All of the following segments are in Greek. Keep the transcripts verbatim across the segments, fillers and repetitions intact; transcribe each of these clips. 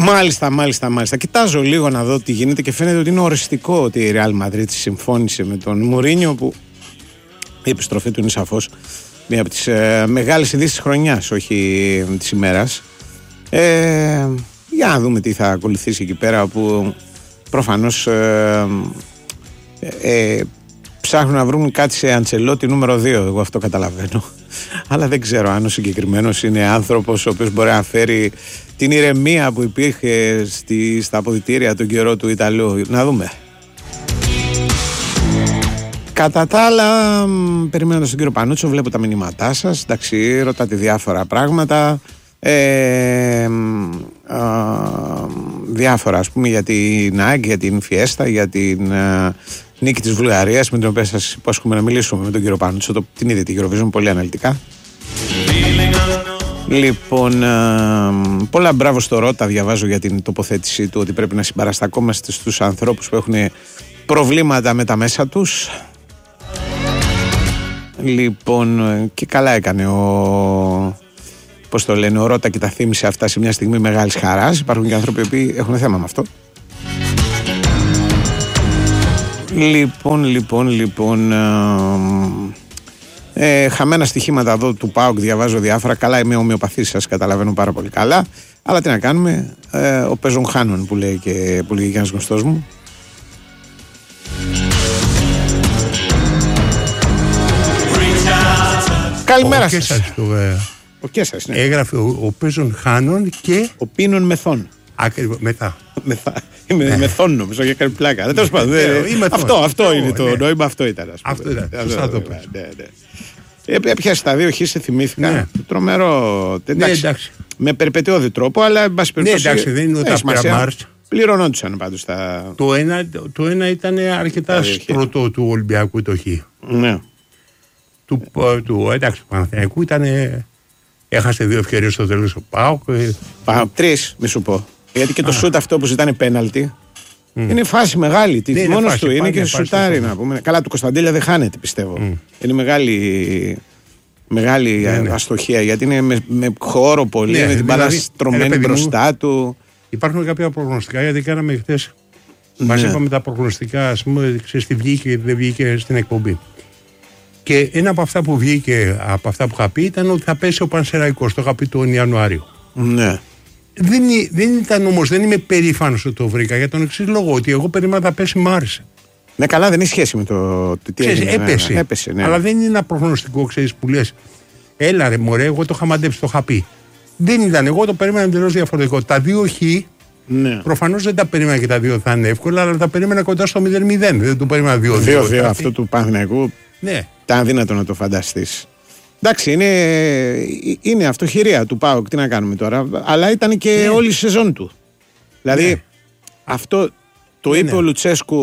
Μάλιστα, μάλιστα, μάλιστα. Κοιτάζω λίγο να δω τι γίνεται και φαίνεται ότι είναι οριστικό ότι η Real Madrid συμφώνησε με τον Μουρίνιο, που η επιστροφή του είναι σαφώς μία από τις ε, μεγάλες ειδήσεις της χρονιάς, όχι της ημέρας. Ε, για να δούμε τι θα ακολουθήσει εκεί πέρα, όπου προφανώς ε, ε, ε, ψάχνουν να βρουν κάτι σε Αντσελότη νούμερο δύο, εγώ αυτό καταλαβαίνω. Αλλά δεν ξέρω αν ο συγκεκριμένος είναι άνθρωπος ο οποίος μπορεί να φέρει την ηρεμία που υπήρχε στη, στα αποδυτήρια τον καιρό του Ιταλού. Να δούμε. Κατά τα άλλα, περιμένοντας τον κύριο Πανούτσο, βλέπω τα μηνύματά σας. Εντάξει, ρωτάτε διάφορα πράγματα. Ε, α, διάφορα, ας πούμε, για την ΑΕΚ, για την Φιέστα, για την α, νίκη της Βουλγαρίας, με την οποία σας υπόσχομαι να μιλήσουμε με τον κύριο Πανούτσο. Το, την είδε την Eurovision πολύ αναλυτικά. Λοιπόν, α, πολλά μπράβο στο Ρώτα, διαβάζω για την τοποθέτησή του ότι πρέπει να συμπαραστακόμαστε στους ανθρώπους που έχουν προβλήματα με τα μέσα τους. Λοιπόν, και καλά έκανε ο, πώς το λένε, ο Ρώτα και τα θύμισε αυτά σε μια στιγμή μεγάλης χαράς. Υπάρχουν και άνθρωποι που έχουν θέμα με αυτό. Λοιπόν, λοιπόν, λοιπόν ε, χαμένα στοιχήματα εδώ του ΠΑΟΚ, διαβάζω διάφορα. Καλά, είμαι ομοιοπαθής, σας καταλαβαίνω πάρα πολύ καλά. Αλλά τι να κάνουμε, ε, ο παίζων χάνων που λέει και, που λέει και ένας γνωστός μου. Καλημέρα σας. σας το, ε, ο Κέσσας, ναι. Έγραφε ο, ο παίζων χάνων και ο πίνων μεθών. Ακριβώς, μετά. Μεθά. Είμαι ναι. Μεθόν νομίζω, για κάνει πλάκα. Δεν τέλος πάντων. Αυτό, αυτό είναι το ναι. νόημα, αυτό ήταν. Αυτό ήταν. Αυτό το πες. Ναι, ναι. Έπιασε τα δύο χ, σε θυμήθηκα. Ναι. Τρομερό. Ναι, εντάξει. Με περιπετειώδη τρόπο, αλλά εν πάση περιπτώσει. Ναι, εντάξει, δεν είναι τα πέρα. Πληρωνόντουσαν πάντως τα. Το ένα, το ένα ήταν αρκετά σπρωτό του Ολυμπιακού το χ. Ναι. Του, του εντάξει, του Παναθηναϊκού ήταν. Έχασε δύο ευκαιρίες στο τέλος ο ΠΑΟΚ. Τρεις, μη σου πω. Γιατί και το σούτ αυτό που ζητάνε πέναλτι mm. είναι φάση μεγάλη. Ναι, μόνος φάση, του είναι και σουτάρει να πούμε. Καλά, του Κωνσταντέλια δεν χάνεται, πιστεύω. Mm. Είναι μεγάλη, μεγάλη ναι, ναι. αστοχία, γιατί είναι με, με χώρο πολύ, ναι, με την μπάλα δηλαδή, στρωμένη μπροστά μου, του. Υπάρχουν κάποια προγνωστικά, γιατί κάναμε χθες. Ναι. Μας είπαμε τα προγνωστικά, ας πούμε, ξέρεις τι βγήκε και δεν βγήκε στην εκπομπή. Και ένα από αυτά που βγήκε, από αυτά που είχα πει, ήταν ότι θα πέσει ο Πανσεραϊκός. Το είχα πει τον Ιανουάριο. Ναι. Δεν, δεν ήταν όμως, δεν είμαι περήφανος ότι το βρήκα για τον εξής λόγο, ότι εγώ περίμενα να πέσει, μ' άρεσε. Ναι, καλά, δεν έχει σχέση με το τι ξέρεις, έγινε. Έπεσε. Ναι, έπεσε ναι. Αλλά δεν είναι ένα προγνωστικό, ξέρεις, που λες, έλα ρε μωρέ, εγώ το είχα μαντέψει, το είχα πει. Δεν ήταν, εγώ το περίμενα εντελώς διαφορετικό. Τα δύο χ, ναι. προφανώς δεν τα περίμενα και τα δύο θα είναι εύκολα, αλλά τα περίμενα κοντά στο μηδέν μηδέν. Δεν το περίμενα δύο δύο. Αυτό του Παναθηναϊκού. Ναι. Ήταν αδύνατο να το φανταστείς. Εντάξει, είναι, είναι αυτοχειρία του ΠΑΟΚ, τι να κάνουμε τώρα. Αλλά ήταν και ναι. όλη η σεζόν του. Δηλαδή, ναι. αυτό το ναι, είπε ναι. ο Λουτσέσκου.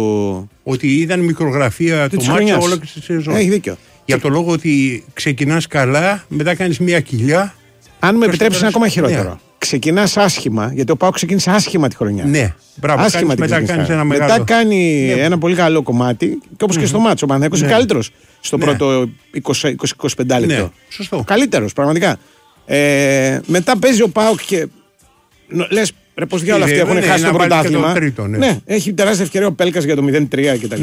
Ότι ήταν μικρογραφία το μάτσο όλο και στη σεζόν. Έχει δίκιο. Για το λόγο ότι ξεκινάς καλά, μετά κάνεις μια κοιλιά. Αν με επιτρέψεις, είναι ακόμα χειρότερο. Ναι. Ξεκινάς άσχημα, γιατί ο ΠΑΟΚ ξεκίνησε άσχημα τη χρονιά. Ναι, μπράβο. Άσχημα κάνεις, μετά κάνεις ένα μεγάλο. Μετά κάνει ναι. ένα πολύ καλό κομμάτι, και όπως mm-hmm. και στο μάτσο. Ο Παναθηναϊκός είναι ναι. καλύτερος στο ναι. πρώτο είκοσι με είκοσι πέντε λεπτό. Ναι. Σωστό. Καλύτερος, πραγματικά. Ε, μετά παίζει ο ΠΑΟΚ και λες, ρε, πώς διάολα αυτοί έχουν χάσει το πρωτάθλημα. Ναι, έχει τεράστια ευκαιρία ο Πέλκας για το μηδέν τρία κτλ.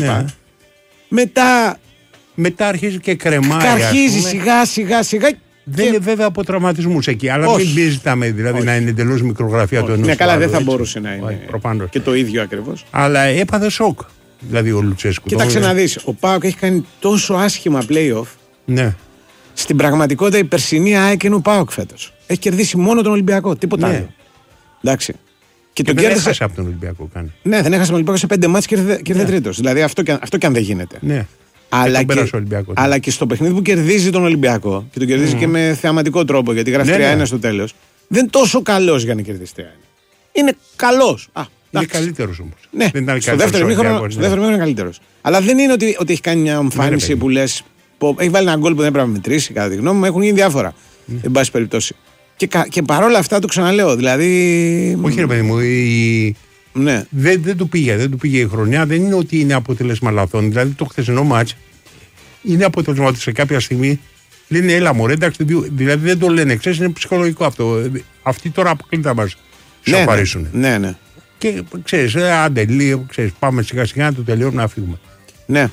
Μετά. Μετά αρχίζει και κρεμάει. Αρχίζει σιγά σιγά σιγά. Δεν είναι βέβαια από τραυματισμούς εκεί, αλλά όχι. Μην ζητάμε δηλαδή όχι. να είναι εντελώς μικρογραφία όχι. του ενός. Ναι, καλά, δεν θα έτσι. μπορούσε να είναι. Όχι, και το ίδιο ακριβώς. Αλλά έπαθε σοκ. Δηλαδή ο Λουτσέσκου. Κοίταξε να δεις. Ο ΠΑΟΚ έχει κάνει τόσο άσχημα play-off. Ναι. Στην πραγματικότητα η περσινή ΑΕΚ είναι ο ΠΑΟΚ φέτος. Έχει κερδίσει μόνο τον Ολυμπιακό. Τίποτα ναι. άλλο. Εντάξει. Και, και τον δεν κέρδισε... έχασε από τον Ολυμπιακό κάνει. Ναι, δεν έχασε τον Ολυμπιακό σε πέντε μάτς και ήρθε ναι. τρίτος. Δηλαδή αυτό και, αυτό και αν δεν γίνεται. Ναι. Αλλά, και, και, αλλά και στο παιχνίδι που κερδίζει τον Ολυμπιακό και τον κερδίζει mm. και με θεαματικό τρόπο, γιατί γράφει τρία ένα ναι. στο τέλος, δεν είναι τόσο καλός για να κερδίσει τρία ένα. Είναι καλός. Α, είναι καλύτερος όμως. Ναι, δεν ήταν στο δεύτερο μήχρονο ναι. είναι καλύτερος. Αλλά δεν είναι ότι, ότι έχει κάνει μια εμφάνιση ναι, που λες. Που έχει βάλει ένα γκολ που δεν πρέπει να μετρήσει, κατά τη γνώμη μου, έχουν γίνει διάφορα. Ναι. Εν πάση περιπτώσει. Και, και παρόλα αυτά το ξαναλέω. Δηλαδή. Όχι, ρε παιδί μου, η... ναι. δεν, δεν, του πήγε, δεν του πήγε η χρονιά. Δεν είναι ότι είναι αποτέλεσμα λαθών. Δηλαδή το χθεσινό μάτς είναι αποτέλεσμα ότι σε κάποια στιγμή λένε έλα μωρέ, εντάξει, δηλαδή δεν το λένε, ξέρεις, είναι ψυχολογικό αυτό. Αυτοί τώρα αποκλείται μας σοφαρίσουν. Ναι, ναι, ναι. Και ξέρεις, άντε λίγο, ξέρεις, πάμε σιγά σιγά να το τελειώνουμε να φύγουμε. Ναι.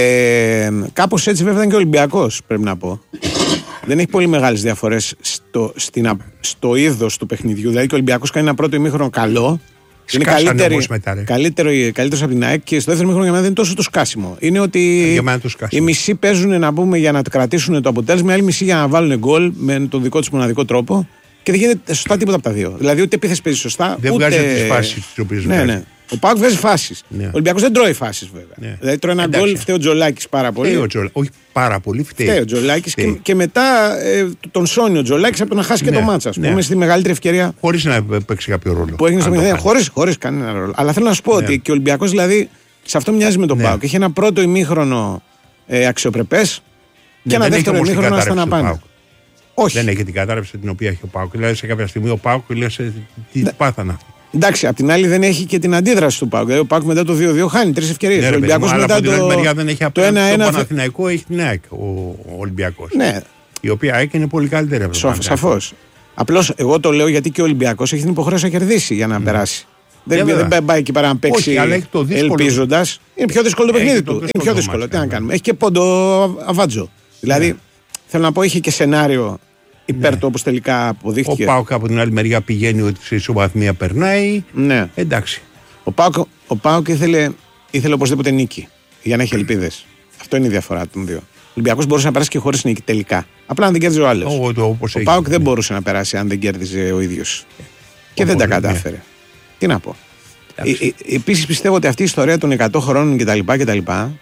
Ε, κάπως έτσι βέβαια είναι και ο Ολυμπιακός, πρέπει να πω. Δεν έχει πολύ μεγάλες διαφορές στο, στην, στο είδος του παιχνιδιού. Δηλαδή και ο Ολυμπιακός κάνει ένα πρώτο ημίχρονο καλό. Είναι καλύτερη, καλύτερο, καλύτερος από την ΑΕΚ και στο δεύτερο ημίχρονο για μένα δεν είναι τόσο το σκάσιμο. Είναι ότι οι μισοί παίζουν να πούμε για να κρατήσουν το αποτέλεσμα, οι άλλοι μισοί για να βάλουν γκολ με τον δικό τους μοναδικό τρόπο και δεν γίνεται σωστά τίποτα από τα δύο. Δηλαδή ούτε επίθεση παίζει σωστά. Δεν ούτε... βγάζει τις φάσεις τις οποίες ναι, ναι. Ο ΠΑΟΚ βγάζει φάσεις. Ναι. Ο Ολυμπιακός δεν τρώει φάσεις βέβαια. Ναι. Δηλαδή τρώει ένα γκολ, φταίει ο Τζολάκης πάρα πολύ. Φταίει ο Τζολάκης. Όχι πάρα πολύ, φταίει. Φταίει ο Τζολάκης και, και μετά ε, τον σώνει ο Τζολάκης από το να χάσει ναι. και το μάτσα. Ναι. Πούμε στη μεγαλύτερη ευκαιρία. Χωρίς να παίξει κάποιο ρόλο. Που έγινε στο μηδέν. Χωρίς, χωρίς κανένα ρόλο. Αλλά θέλω να σου πω ναι. ότι και ο Ολυμπιακός δηλαδή σε αυτό μοιάζει με τον ναι. ΠΑΟΚ. Έχει ένα πρώτο ημίχρονο ε, αξιοπρεπές και ένα δεύτερο ημίχρονο άστα να πάνε. Όχι. Δεν έχει την κατάρρευση την οποία έχει ο ΠΑΟΚ. Δηλαδή σε κάποια στιγμή ο ΠΑΟΚ λέει τι πάθανα. Εντάξει, απ' την άλλη δεν έχει και την αντίδραση του ΠΑΟΚ. Δηλαδή ο ΠΑΟΚ μετά το δύο δύο χάνει τρεις ευκαιρίες. Ναι, ο Ολυμπιακός μετά από το. Την άλλη μεριά δεν έχει το ένα ένα. Το Παναθηναϊκό έχει την ΑΕΚ ο Ολυμπιακός. Ναι. Η οποία ΑΕΚ είναι πολύ καλύτερη από το σαφώς. Απλώς εγώ το λέω γιατί και ο Ολυμπιακός έχει την υποχρέωση να κερδίσει για να mm. περάσει. Δεν, δεν πάει εκεί πέρα να παίξει ελπίζοντας. Είναι πιο δύσκολο το παιχνίδι του. Είναι πιο δύσκολο. Τι να κάνουμε. Έχει και πόντο αβάτζο. Δηλαδή θέλω να πω είχε και σενάριο. Υπέρ ναι. του όπως τελικά αποδείχθηκε. Ο ΠΑΟΚ από την άλλη μεριά πηγαίνει ότι σε ισοβαθμία περνάει. Ναι. Εντάξει. Ο ΠΑΟΚ, ο ΠΑΟΚ ήθελε, ήθελε οπωσδήποτε νίκη για να έχει ελπίδες. Αυτό είναι η διαφορά των δύο. Ο Ολυμπιακός μπορούσε να περάσει και χωρίς νίκη τελικά. Απλά αν δεν κέρδιζε ο άλλος. Ο, ο, ο ΠΑΟΚ δεν μπορούσε να περάσει αν δεν κέρδιζε ο ίδιος. Και δεν τα κατάφερε. Ναι. Τι να πω. Ε, Επίσης πιστεύω ότι αυτή η ιστορία των εκατό χρόνων κτλ.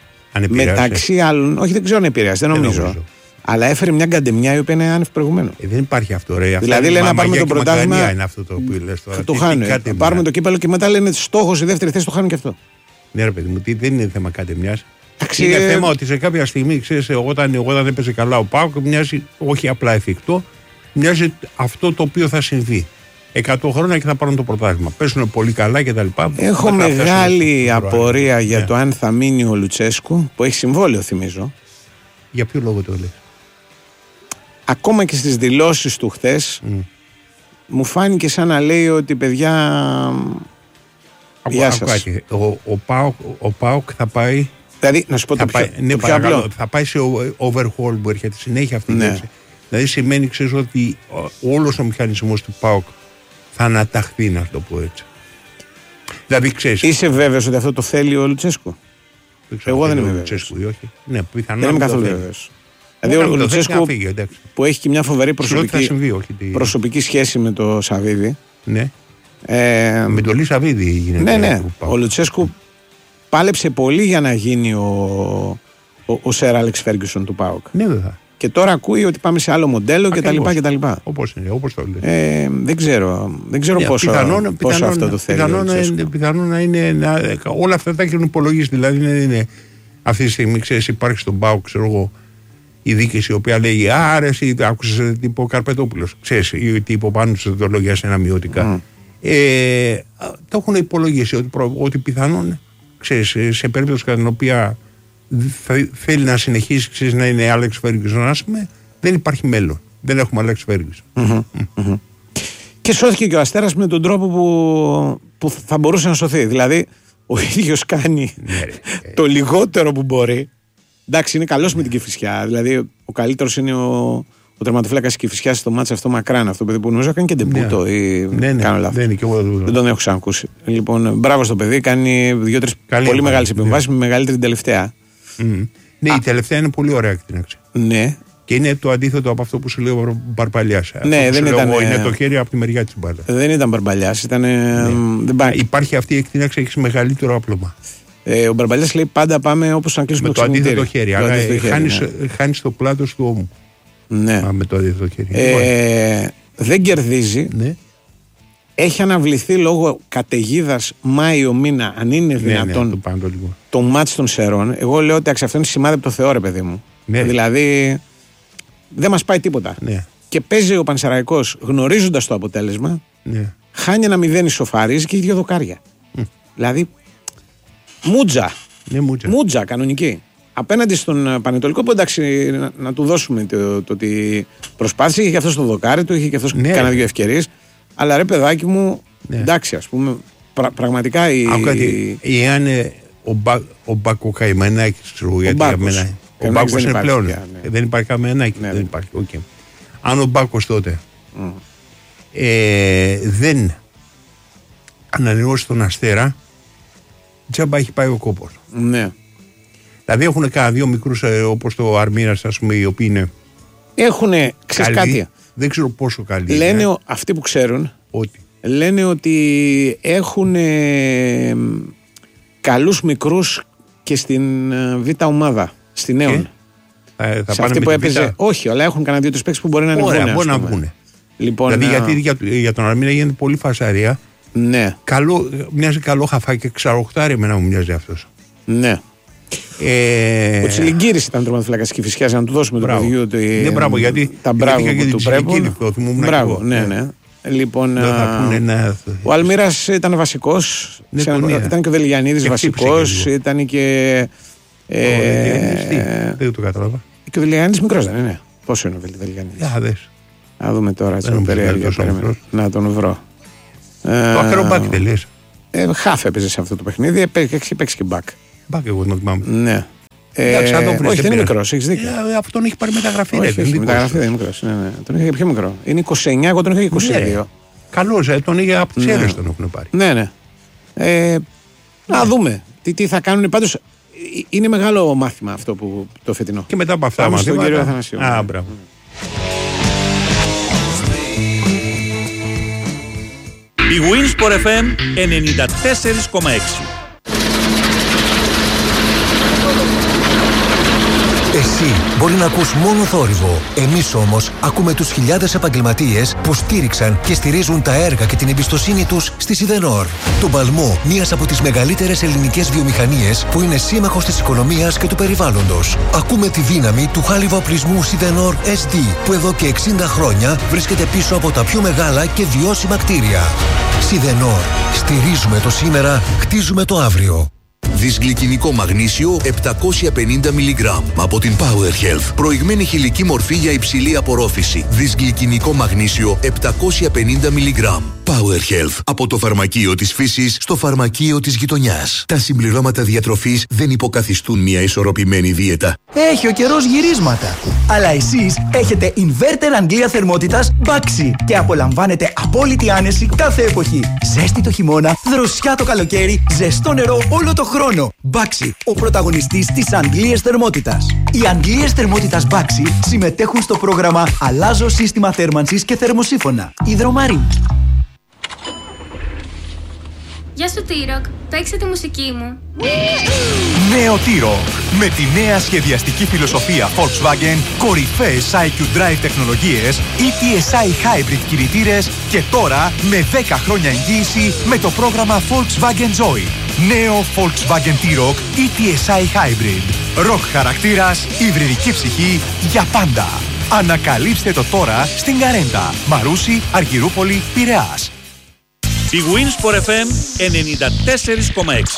Μεταξύ άλλων. Όχι, δεν ξέρω αν επηρεάζει, δεν νομίζω. Αλλά έφερε μια γκαντεμιά η οποία είναι άνευ προηγουμένου. Ε, δεν υπάρχει αυτό, ρε. Δηλαδή λένε να πάρουμε το πρωτάθλημα. Είναι αυτό το οποίο λες τώρα. Το χάνουν. Πάρουμε το κύπελο και μετά λένε στόχος η δεύτερη θέση το χάνουν και αυτό. Ναι, ρε παιδί μου, τι, δεν είναι θέμα γκαντεμιάς. Είναι θέμα ότι σε κάποια στιγμή, ξέρεις, όταν, όταν έπαιζε καλά ο ΠΑΟΚ, μοιάζει όχι απλά εφικτό, μοιάζει αυτό το οποίο θα συμβεί. εκατό χρόνια και θα πάρουν το πρωτάθλημα. Παίζουν πολύ καλά κτλ. Έχω μεγάλη απορία για το αν θα μείνει ο Λουτσέσκου, που έχει συμβόλαιο, θυμίζω. Για ποιο λόγο το λέει. Ακόμα και στις δηλώσεις του χθες mm. μου φάνηκε σαν να λέει ότι παιδιά γεια σας. Ο, ο, Πάοκ, ο Πάοκ θα πάει δηλαδή να σου πω το, πάει, πιο, ναι, το πιο απλό θα πάει σε overhaul που έρχεται συνέχεια αυτή η ναι. λέξη. Δηλαδή σημαίνει ξέρεις ότι όλος ο μηχανισμός του Πάοκ θα αναταχθεί, να το πω έτσι. Δηλαδή ξέρεις. Είσαι βέβαιος ότι αυτό το θέλει ο Λουτσέσκου? Εγώ δεν είμαι βέβαιος. Ναι, δεν είμαι καθόλου βέβαιος. Δηλαδή ο Λουτσέσκου που έχει και μια φοβερή προσωπική, συμβεί, όχι, προσωπική σχέση με το Σαββίδι. Ναι. Ε, με τον Λί Σαββίδι γίνεται. Ναι, ναι. Ο Λουτσέσκου πάλεψε πολύ για να γίνει ο, ο, ο Σερ Άλεξ Φέργκισον του ΠΑΟΚ. Ναι, βέβαια. Και τώρα ακούει ότι πάμε σε άλλο μοντέλο κτλ. Όπως είναι, όπως το λέει. Ε, δεν ξέρω, δεν ξέρω yeah, πόσο, πιθανόν, πόσο πιθανόν, αυτό το θέλει. Πιθανόν, είναι, πιθανόν να είναι. Να, όλα αυτά τα έχουν υπολογίσει. Δηλαδή είναι, είναι, αυτή τη στιγμή ξέρεις, υπάρχει στον ΠΑΟΚ, ξέρω εγώ, η διοίκηση η οποία λέει άρεση, άκουσες τύπο Καρπετόπουλος. Ξέρεις, ή τύπο πάνω σε δολογία σε ένα μειωτικά. Mm. Ε, το έχουν υπολογίσει ότι, ότι πιθανόν, ξέρεις, σε περίπτωση κατά την οποία θα, θέλει να συνεχίσει ξέρεις, να είναι Άλεξ Φέργκισον, ας πούμε, δεν υπάρχει μέλλον. Δεν έχουμε Άλεξ Φέργκισον. Mm-hmm. Mm-hmm. Και σώθηκε και ο Αστέρας με τον τρόπο που, που θα μπορούσε να σωθεί. Δηλαδή, ο ίδιος κάνει ναι, το λιγότερο που μπορεί. Εντάξει, είναι καλός ναι. με την Κηφισιά. Δηλαδή, ο καλύτερος είναι ο, ο τερματοφύλακας της Κηφισιάς στο μάτς αυτό Μακράν. Αυτό παιδί που νομίζω κάνει και ντεμπούτο. Ναι. Ή ναι, ναι, κάνω λάθος. Ναι, ναι, δεν τον έχω ξανακούσει. Λοιπόν, μπράβο στο παιδί. Κάνει δύο-τρεις πολύ μεγάλες επεμβάσεις ναι. με μεγαλύτερη την τελευταία. Mm. Ναι, Α. η τελευταία είναι πολύ ωραία εκτείναξη. Ναι. Και είναι το αντίθετο από αυτό που σου λέει ο Μπαρμπαλιάς. Ναι, δεν ήταν. Εγώ, είναι το χέρι από τη μεριά της μπάλας. Δεν ήταν Μπαρμπαλιάς. Ήταν, ναι. δεν Υπάρχει αυτή η εκτείναξη, έχει μεγαλύτερο άπλωμα. Ε, ο Μπαρμπαλιάς λέει πάντα πάμε όπως να κλείσουμε το ξενιτήρι. Με το αντίθετο χέρι. Αλλά χέρι, χάνεις, ναι. χάνεις το πλάτος του ώμου. Ναι. Μα, με το αντίθετο χέρι. Ε, δεν κερδίζει. Ναι. Έχει αναβληθεί λόγω καταιγίδας Μάιο μήνα, αν είναι δυνατόν, ναι, ναι, το, το μάτς των Σερών. Εγώ λέω ότι αυτό είναι σημάδι από το Θεό, ρε παιδί μου. Ναι. Δηλαδή δεν μας πάει τίποτα. Ναι. Και παίζει ο Πανσεραϊκός γνωρίζοντας το αποτέλεσμα, ναι. χάνει ένα μηδέν, ισοφαρίζει και έχει δύο δοκάρια. Mm. Δηλαδή μούτζα. Ναι, μούτζα. Μούτζα κανονική. Απέναντι στον Πανετολικό, που εντάξει να, να του δώσουμε το, το ότι προσπάθησε, είχε και αυτό το δοκάρι του, είχε και αυτό ναι. κάνα δύο ευκαιρίες. Αλλά ρε παιδάκι μου, Ναι. Εντάξει, ας πούμε, πρα, πραγματικά η... Κάτι, εάν ε, ο, Μπα, ο Μπάκο Καημενάκης, γιατί για μένα, ο Μπάκος είναι πλέον, πια, ναι. δεν υπάρχει Καημενάκη, ναι, δεν υπάρχει, okay. Αν ο Μπάκος τότε mm. ε, δεν ανανεώσει τον Αστέρα, τζάμπα έχει πάει ο κόπος. Ναι. Δηλαδή έχουν κάνα δύο μικρούς ε, όπως το Αρμύρας, ας πούμε, οι οποίοι είναι έχουνε, ξέρεις κάτι. Δεν ξέρω πόσο καλή. Λένε είναι. αυτοί που ξέρουν ότι. Λένε ότι έχουν ε, καλούς μικρούς και στην ε, β' ομάδα, στην Νέον. Θα, θα σε αυτή που έπαιζε. Όχι, αλλά έχουν κανένα δύο τρεις παίκτες που μπορεί να είναι Ωραία, μπορεί να βγουν. Λοιπόν, δηλαδή α... γιατί για, για τον Αρμίνα γίνεται πολύ φασαρία. Ναι. Καλό, μοιάζει καλό χαφάκι, ξαροχτάρι εμένα μου μοιάζει αυτός. Ναι. Ε... Ο Τσιλιγκύρης ήταν τερματοφύλακας της Κηφισιάς, να του δώσουμε το παιδιού του. Ναι, μπράβο, γιατί τα μπράβο που του πρέπει. Μπράβο, ναι, ναι. Λοιπόν, α... ένα... ο Αλμύρας ήταν βασικός, ναι, Ξαν... ήταν και ο Δελιγιαννίδης βασικός, ήταν και... Ε... Δεν το κατάλαβα. Και ο Δελιγιαννίδης μικρός δεν είναι. Πόσο είναι ο Δελιγιαννίδης? Για δες. Να δούμε τώρα, έτσι, περίεργα, να τον βρω. Το ακροβάκι δεν λες? Χάφ έπαιζε σε αυτό το παιχνίδι, έχει παίξει και μπακ. Μπακ εγώ να θυμάμαι. Ναι. Εντάξει, ε, όχι, δεν είναι μικρός, έχεις δίκιο. Ε, αυτόν έχει πάρει μεταγραφή. Όχι, όχι, μεταγραφή δεν είναι μικρός. Ναι, ναι. Τον είχε πιο μικρό. Είναι είκοσι εννιά, εγώ τον είχα είκοσι δύο. Ναι. Καλώς, ε, τον είχε από τις Έλληνες τον έχουν πάρει. Ναι, ναι. Ε, ναι. Να δούμε τι, τι θα κάνουν. Πάντως είναι μεγάλο μάθημα αυτό που το φετινό. Και μετά από αυτά μαθήματα. Στον κύριο Αθανασίου. Α, μπράβο. Η Winsport εφ εμ ενενήντα τέσσερα κόμμα έξι. Εσύ μπορεί να ακούς μόνο θόρυβο. Εμείς όμως ακούμε τους χιλιάδες επαγγελματίες που στήριξαν και στηρίζουν τα έργα και την εμπιστοσύνη τους στη Σιδενόρ. Τον παλμό μιας από τις μεγαλύτερες ελληνικές βιομηχανίες που είναι σύμμαχος της οικονομίας και του περιβάλλοντος. Ακούμε τη δύναμη του χάλιβα οπλισμού Σιδενόρ ες ντι που εδώ και εξήντα χρόνια βρίσκεται πίσω από τα πιο μεγάλα και βιώσιμα κτίρια. Σιδενόρ. Στηρίζουμε το σήμερα, χτίζουμε το αύριο. Δυσγλυκινικό μαγνήσιο επτακόσια πενήντα μιλιγκράμμ από την Power Health. Προηγμένη χηλική μορφή για υψηλή απορρόφηση. Δυσγλυκινικό μαγνήσιο επτακόσια πενήντα μιλιγκράμμ. Power Health. Από το φαρμακείο της φύσης στο φαρμακείο της γειτονιάς. Τα συμπληρώματα διατροφής δεν υποκαθιστούν μια ισορροπημένη δίαιτα. Έχει ο καιρός γυρίσματα. Αλλά εσείς έχετε inverter Αγγλία θερμότητας Baxi και απολαμβάνετε απόλυτη άνεση κάθε εποχή. Ζέστη το χειμώνα, δροσιά το καλοκαίρι, ζεστό νερό όλο το χρόνο. Baxi, ο πρωταγωνιστής της Αγγλίας θερμότητας. Οι Αγγλίες θερμότητας Baxi συμμετέχουν στο πρόγραμμα Αλλάζω σύστημα θέρμανσης και θερμοσύφωνα. Υδρομαρίν. Γεια σου T-Rock, παίξε τη μουσική μου. Νέο T-Rock. Με τη νέα σχεδιαστική φιλοσοφία Volkswagen, κορυφαίες άι κιου Drive τεχνολογίες, ι τι ες άι Hybrid κινητήρες και τώρα με δέκα χρόνια εγγύηση με το πρόγραμμα Volkswagen Joy. Νέο Volkswagen T-Rock ι τι ες άι Hybrid. Rock χαρακτήρας, υβριδική ψυχή για πάντα. Ανακαλύψτε το τώρα στην Καρέντα, Μαρούσι, Αργυρούπολη, Πειραιάς. Η Winsport εφ εμ ενενήντα τέσσερα κόμμα έξι.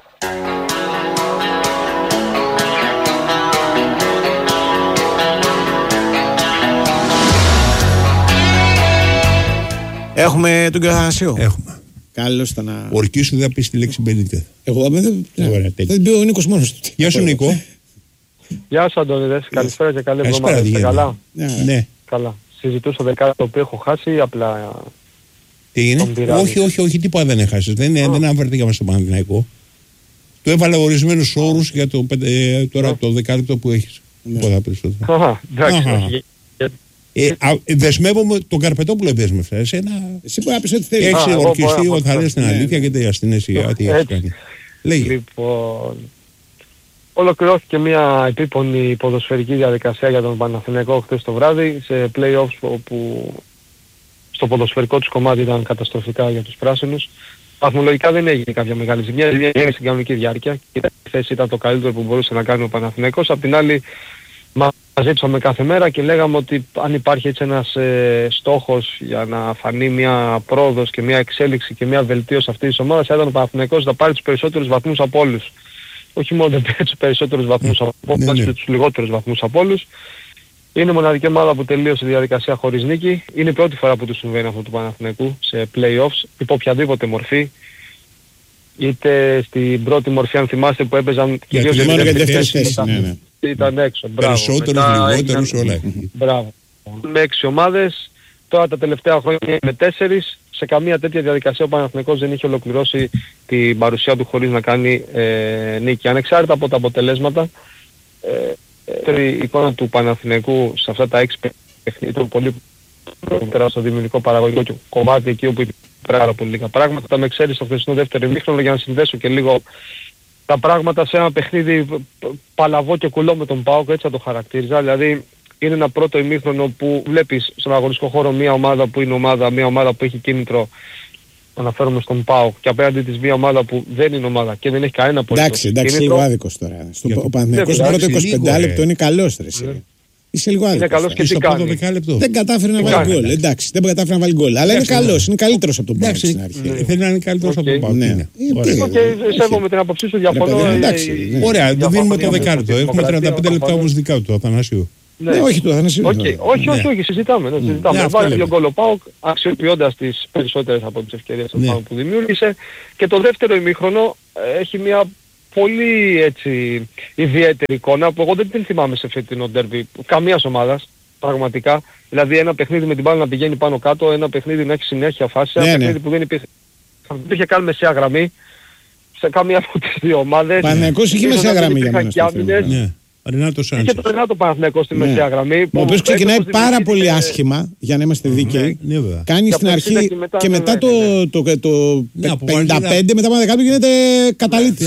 Έχουμε τον κύριο Αθανασίου. Έχουμε. Καλώς ήταν να... Ορκίσου δεν θα πεις τη λέξη Μπενίτεθ. Εγώ δεν θα την πει ο Νίκος μόνος του. Γεια σου Νίκο. Γεια σου Αντώνιδες, καλησπέρα και καλή εβδομάδα. Είστε καλά? Ναι. Καλά. Συζητούσα δεκάτα το οποίο έχω χάσει, απλά... Τι είναι? Όχι, όχι, όχι, τίποτα δεν έχασες. Δεν, δεν αναφερθήκαμε στο Παναθηναϊκό. Του έβαλα ορισμένους όρους για το, ε, τώρα yeah. το δεκάλεπτο που έχεις. Τίποτα περισσότερο. Αχα, εντάξει. Ε, α, δεσμεύομαι, τον Καρπετόπουλο δέσμευσα. Εσένα. Εσύ μπορεί να πεις ό,τι θέλεις. Έχεις ορκιστεί ότι θα λες την αλήθεια και τα αστυνέσια. Τι έχεις κάνει. Λέγε. Λοιπόν, ολοκληρώθηκε μια επίπονη ποδοσφαιρική διαδικασία για τον Παναθηναϊκό χθες το βράδυ σε play-offs όπου στο ποδοσφαιρικό τους κομμάτι ήταν καταστροφικά για τους πράσινους. Βαθμολογικά δεν έγινε κάποια μεγάλη ζημιά, η έγινε στην κανονική διάρκεια και η θέση ήταν το καλύτερο που μπορούσε να κάνει ο Παναθηναϊκός. Απ' την άλλη μαζέψαμε κάθε μέρα και λέγαμε ότι αν υπάρχει έτσι ένας ε, στόχος για να φανεί μια πρόοδος και μια εξέλιξη και μια βελτίωση αυτής της ομάδας, θα ήταν ο Παναθηναϊκός να πάρει τους περισσότερους βαθμούς από όλους. Όχι μόνο δεν πήρε τους περισσότερους βαθμούς από όλους, ναι, ναι. τους λιγότερους βαθμούς από όλους. Είναι η μοναδική ομάδα που τελείωσε τη διαδικασία χωρίς νίκη. Είναι η πρώτη φορά που του συμβαίνει αυτό του Παναθηναϊκού σε play-offs, υπό οποιαδήποτε μορφή. Είτε στην πρώτη μορφή, αν θυμάστε, που έπαιζαν κυρίως για τη δεύτερη θέση. Ναι, ναι. Ήταν έξω. Περισσότερους, λιγότερους, όλα. Μπράβο. Με έξι ομάδες. Τώρα τα τελευταία χρόνια με τέσσερις. Σε καμία τέτοια διαδικασία ο Παναθηναϊκός δεν είχε ολοκληρώσει την παρουσία του χωρίς να κάνει ε, νίκη. Ανεξάρτητα από τα αποτελέσματα, ε, η εικόνα του Παναθηναϊκού σε αυτά τα έξι παιχνίδια ήταν πολύ πέρα στο δημιουργικό παραγωγικό κομμάτι, εκεί όπου υπήρχε πάρα πολύ λίγα πράγματα. Τα με ξέρει στο χθεσινό δεύτερο ημίχρονο, για να συνδέσω και λίγο τα πράγματα σε ένα παιχνίδι παλαβό και κουλό με τον ΠΑΟΚ, έτσι θα το χαρακτήριζα. Δηλαδή είναι ένα πρώτο ημίχρονο που βλέπεις στον αγωνιστικό χώρο μια ομάδα που είναι ομάδα, μια ομάδα που έχει κίνητρο, αναφέρομαι στον ΠΑΟΚ, και απέναντι της μια ομάδα που δεν είναι ομάδα και δεν έχει κανένα απολύτως. Εντάξει, εντάξει, λίγο άδικος τώρα. Στο, ο Παναθηναϊκός στο πρώτο είκοσι πέντε λεπτό είναι καλός, ρε εσύ. Είσαι λίγο άδικος. Είναι καλός και τι κάνει. Δεν κατάφερε να βάλει γκολ. Εντάξει, δεν κατάφερε να βάλει γκολ. Αλλά είναι καλός, είναι καλύτερος από τον ΠΑΟΚ στην αρχή. Θέλει να είναι καλύτερος από τον ΠΑΟΚ. Σέβομαι την άποψή σου, διαφωνώ. Ωραία, δεν δίνουμε το δεκάλεπτο. Έχουμε τριάντα πέντε λεπτά όμως δικά του, Αθανασίου. Ναι, όχι του Αθανασίου. Okay. Όχι, όχι, όχι, συζητάμε. Ναι, συζητάμε. Ναι, βάλει δύο γκολ ο ΠΑΟΚ, αξιοποιώντας τις περισσότερες από τις ευκαιρίες ναι. που δημιούργησε. Και το δεύτερο ημίχρονο έχει μια πολύ έτσι ιδιαίτερη εικόνα που εγώ δεν την θυμάμαι σε φετινό ντέρμπι καμίας ομάδας, πραγματικά. Δηλαδή ένα παιχνίδι με την μπάλα να πηγαίνει πάνω κάτω, ένα παιχνίδι να έχει συνέχεια φάση, ναι, ένα παιχνίδι ναι. που δεν υπήρχε, δεν υπήρχε καν μεσαία γραμμή σε καμία από τις δύο ομάδες. Παναθηναϊκός είχε μεσαία γραμμή για μένα. Και το Ρενάτο Παναθηναϊκός στη μεσαία γραμμή. Ο οποίος ξεκινάει πάρα πολύ άσχημα, για να είμαστε δίκαιοι. Κάνει στην αρχή και μετά το πενήντα πέντε, μετά από δεκάτο γίνεται καταλήτης.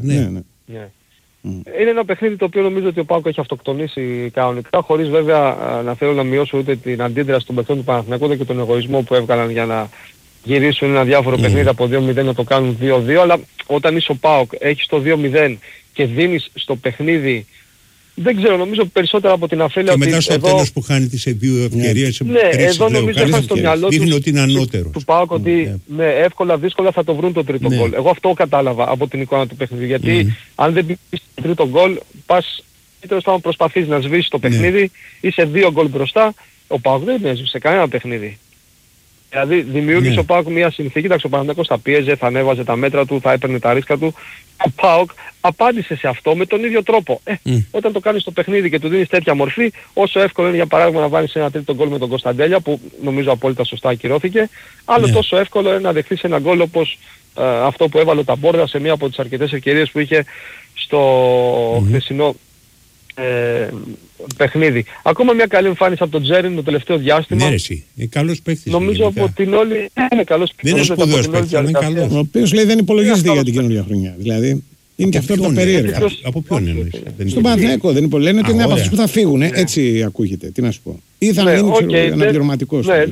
Είναι ένα παιχνίδι το οποίο νομίζω ότι ο ΠΑΟΚ έχει αυτοκτονήσει κανονικά, χωρίς βέβαια να θέλω να μειώσω ούτε την αντίδραση των παιχτών του Παναθηναϊκού και τον εγωισμό που έβγαλαν για να γυρίσουν ένα διάφορο παιχνίδι από δύο μηδέν να το κάνουν δύο δύο, αλλά όταν είσαι ο ΠΑΟΚ, έχεις το δύο μηδέν και δίνεις στο παιχνίδι. Δεν ξέρω, νομίζω περισσότερα από την αφέλεια ότι... Και μετά στο εδώ... τέλος που χάνει τις δύο ευκαιρίες... Ναι, εδώ νομίζω έχασε στο μυαλό του, ότι είναι του, του ΠΑΟΚ ότι mm, ναι, εύκολα δύσκολα θα το βρουν το τρίτο γκολ. Ναι. Εγώ αυτό κατάλαβα από την εικόνα του παιχνίδι. Γιατί mm. αν δεν πεις το τρίτο γκολ, πας τέλος πάντων προσπαθείς να σβήσεις το παιχνίδι, ναι. είσαι δύο γκολ μπροστά, ο ΠΑΟΚ δεν έσβησε κανένα παιχνίδι. Δηλαδή δημιούργησε yeah. ο ΠΑΟΚ μια συνθήκη, ο Παναθηναϊκός θα πίεζε, θα ανέβαζε τα μέτρα του, θα έπαιρνε τα ρίσκα του. Ο ΠΑΟΚ απάντησε σε αυτό με τον ίδιο τρόπο. Ε, mm. Όταν το κάνεις στο παιχνίδι και του δίνεις τέτοια μορφή, όσο εύκολο είναι για παράδειγμα να βάλεις ένα τρίτο γκολ με τον Κωνσταντέλια, που νομίζω απόλυτα σωστά ακυρώθηκε, άλλο yeah. τόσο εύκολο είναι να δεχθείς ένα γκολ όπως ε, αυτό που έβαλε τα Μπόρδα σε μία από τις αρκετές ευκαιρίες που είχε στο mm. χθεσινό Ε, παιχνίδι. Ακόμα μια καλή εμφάνιση από τον Τζέριν το τελευταίο διάστημα. Ναι, εσύ. Είναι καλός παίκτης. Νομίζω από την όλη... Είναι καλός παίκτης. Δεν είναι σπουδαίος παίκτης, είναι καλός. Ο οποίος λέει δεν υπολογίζεται για την καινούργια χρονιά. Δηλαδή είναι και αυτό από τα περίεργα. Από ποιον εννοείς? Στον Παναθηναϊκό δεν είναι. Λένε ότι είναι από αυτούς που θα φύγουν. Έτσι ακούγεται. Τι να σου πω. Ή θα είναι αναπληρωματικός. Ναι,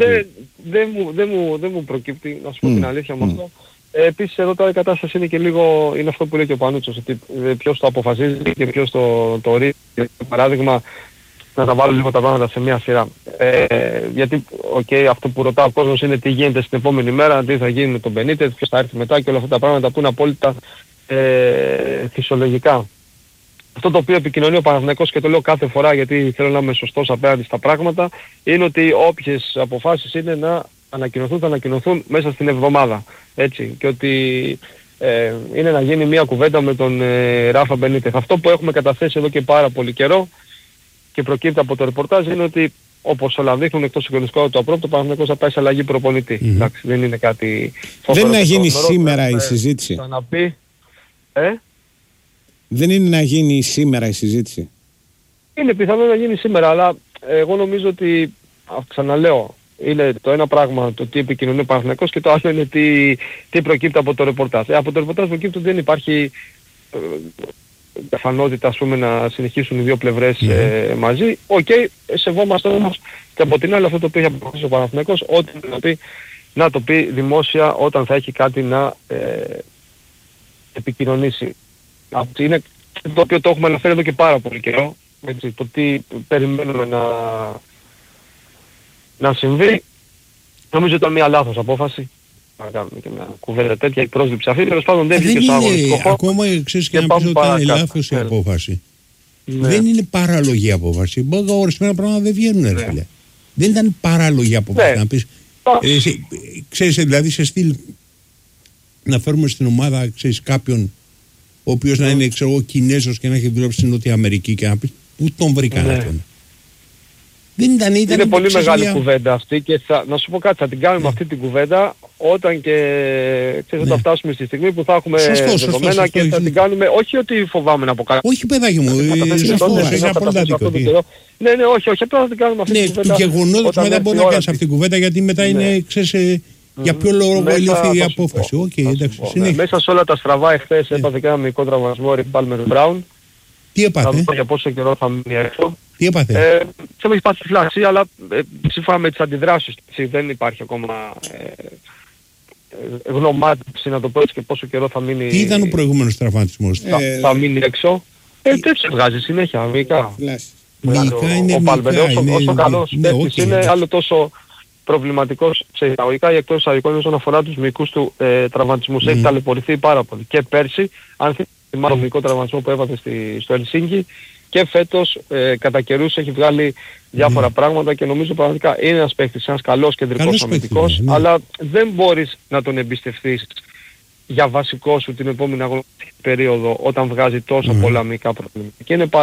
δεν μου προκύπτει, να σου πω την αλήθεια με αυτό. Επίσης εδώ τώρα η κατάσταση είναι και λίγο, είναι αυτό που λέει και ο Πανούτσος, ότι ποιος το αποφασίζει και ποιος το, το ορίζει. Για παράδειγμα, να τα βάλω λίγο τα πράγματα σε μια σειρά. Ε, γιατί okay, αυτό που ρωτά ο κόσμος είναι τι γίνεται στην επόμενη μέρα, τι θα γίνει με τον Μπενίτες, ποιος θα έρθει μετά και όλα αυτά τα πράγματα που είναι απόλυτα ε, φυσιολογικά. Αυτό το οποίο επικοινωνεί ο Παναθηναϊκός, και το λέω κάθε φορά γιατί θέλω να είμαι σωστός απέναντι στα πράγματα, είναι ότι όποιες αποφάσεις είναι να ανακοινωθούν, θα ανακοινωθούν μέσα στην εβδομάδα. Έτσι, και ότι ε, είναι να γίνει μια κουβέντα με τον ε, Ράφα Μπενίτεθ. Αυτό που έχουμε καταθέσει εδώ και πάρα πολύ καιρό και προκύπτει από το ρεπορτάζ είναι ότι όπως όλα δείχνουν εκτός συγκλονιστικού του απρόπτου, ο Παναθηναϊκός θα πάει σε αλλαγή προπονητή. Mm-hmm. Εντάξει, δεν είναι κάτι... Δεν είναι να γίνει σήμερα η συζήτηση. Θα να πει, ε? Δεν είναι να γίνει σήμερα η συζήτηση. Είναι πιθανό να γίνει σήμερα, αλλά εγώ νομίζω ότι, ξαναλέω, είναι το ένα πράγμα το τι επικοινωνεί ο Παναθηναϊκός και το άλλο είναι τι, τι προκύπτει από το ρεπορτάζ. Ε, από το ρεπορτάζ προκύπτει ότι δεν υπάρχει πιθανότητα ε, να συνεχίσουν οι δύο πλευρές mm. ε, μαζί. Οκ, okay, σεβόμαστε όμως και από την άλλη αυτό το οποίο έχει αποφασίσει ο Παναθηναϊκός, ό,τι να, πει, να το πει δημόσια όταν θα έχει κάτι να ε, επικοινωνήσει. Είναι το οποίο το έχουμε αναφέρει εδώ και πάρα πολύ καιρό. Έτσι, το τι περιμένουμε να... να συμβεί, νομίζω ήταν μια λάθος απόφαση. Να κάνουμε και μια κουβέντα τέτοια, η πρόσληψη αυτή, τέλος πάντων δεν βγήκε στο αγωνιστικό χώρο. Ακόμα ξέρεις και να πεις ότι ήταν λάθος η απόφαση. Ναι. Δεν είναι παράλογη απόφαση. Μπορεί ορισμένα πράγματα δεν βγαίνουν, ναι. ρε φίλε. Δεν ήταν παράλογη απόφαση. Ναι. Να πεις, ε, σε, ξέρεις, δηλαδή σε στυλ να φέρουμε στην ομάδα, ξέρεις, κάποιον ο οποίος ναι. να είναι, ξέρω εγώ, Κινέζος και να έχει δουλέψει στην Νότια Αμερική και να πεις πού τον βρήκαν ναι. αυτόν. Δεν ήταν, ήταν είναι πολύ μεγάλη μια... κουβέντα αυτή και θα, να σου πω κάτι, θα την κάνουμε ναι. αυτή την κουβέντα όταν και ξέρεις, ναι. θα φτάσουμε στη στιγμή που θα έχουμε σωστό, δεδομένα σωστό, και σωστό, θα την κάνουμε, όχι ότι φοβάμαι να πω κάτι. Όχι παιδάκι μου, είναι απόλυτα δίκιο. Ναι, ναι, όχι, όχι, απλά θα την κάνουμε αυτή την κουβέντα. Ναι, του γεγονότος μετά μπορεί να κάνεις αυτή την κουβέντα γιατί μετά είναι, ξέρεις, για ποιο λόγο ελήφθη η απόφαση. Μέσα σε όλα τα στραβά εχθές έπαθε και ένα μικρό τραυματισμό Ρικ Πάλμερ Μπράουν. Τι έπαθε? Θα δω για πόσο καιρό θα μείνει έξω. Τι έπαθε? Ε, σε έχει πάθει φλάση, αλλά ε, σύμφωνα με τις αντιδράσεις δεν υπάρχει ακόμα ε, ε, γνωμάτιση να το πω έτσι και πόσο καιρό θα μείνει. Τι ήταν ο προηγούμενος τραυματισμός? Θα, ε, θα μείνει έξω. Ε, δεν σε βγάζει συνέχεια, μυϊκά. Μυϊκά είναι, ο Πάλμερ, όσο, είναι, όσο καλός ναι, παίκτης okay, είναι, ναι. άλλο τόσο προβληματικός σε εισαγωγικά ή εκτός εισαγωγικών όσον αφορά τους μυϊκούς του ε, τραυματισμούς. Mm. Έχει ταλαιπωρηθεί πάρα πολύ. Και πέρσι, αν θυμάμαι τον μυϊκό τραυματισμό που έπαθε στη, στο Ελσίνκι, και φέτος ε, κατά καιρούς έχει βγάλει διάφορα mm. πράγματα και νομίζω πραγματικά είναι ένας παίκτης, ένας καλός κεντρικός αμυντικός, ναι. αλλά δεν μπορείς να τον εμπιστευτείς για βασικό σου την επόμενη αγωνιστική περίοδο όταν βγάζει τόσο mm. πολλά μυϊκά προβλήματα. Και είναι